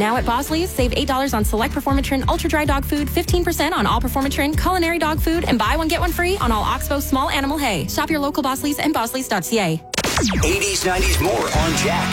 Now at Bosley's, save $8 on select Performatrin Ultra Dry Dog Food, 15% on all Performatrin Culinary Dog Food, and buy one, get one free on all Oxbow Small Animal Hay. Shop your local Bosley's and bosleys.ca. 80s, 90s more on Jack.